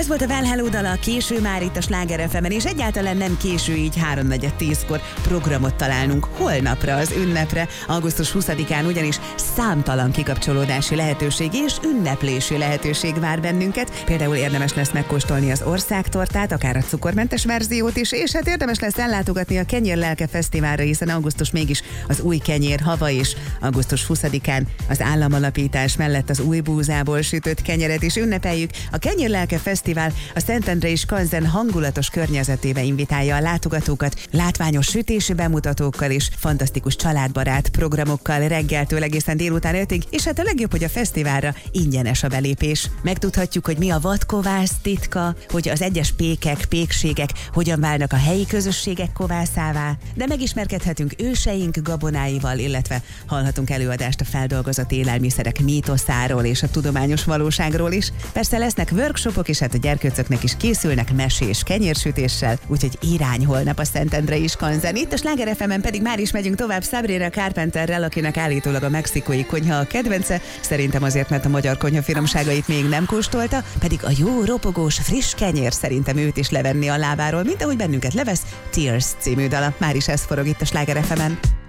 Ez volt a Well Hello dala, késő már itt a Sláger FM-en, és egyáltalán nem késő így 3:40-kor programot találnunk holnapra, az ünnepre. Augusztus 20-án ugyanis számtalan kikapcsolódási lehetőség és ünneplési lehetőség vár bennünket. Például érdemes lesz megkóstolni az országtortát, akár a cukormentes verziót is, és hát érdemes lesz ellátogatni a Kenyérlelke Fesztiválra, hiszen augusztus mégis az új kenyér hava is. Augusztus 20-án az államalapítás mellett az új búzából sütött kenyeret is ünnepeljük. A Kenyérlelke Fesztivál a Szentendrei Skanzen hangulatos környezetébe invitálja a látogatókat, látványos sütési bemutatókkal és fantasztikus családbarát programokkal reggeltől egészen délután 5-ig, és hát a legjobb, hogy a fesztiválra ingyenes a belépés. Megtudhatjuk, hogy mi a vadkovász titka, hogy az egyes pékségek hogyan válnak a helyi közösségek kovászává, de megismerkedhetünk őseink gabonáival, illetve hallhatunk előadást a feldolgozott élelmiszerek mítoszáról és a tudományos valóságról is. Persze lesznek workshopok, és hát a gyerkőcöknek is készülnek mesés kenyérsütéssel, úgyhogy irány holnap a Szentendrei Skanzen. Itt a Sláger FM-en pedig már is megyünk tovább Sabrina Carpenterrel, akinek állítólag a mexikói konyha a kedvence, szerintem azért, mert a magyar konyha finomságait még nem kóstolta, pedig a jó, ropogós, friss kenyér szerintem őt is levenni a lábáról, mint ahogy bennünket levesz Tears című dala. Már is ez forog itt a Sláger FM-en.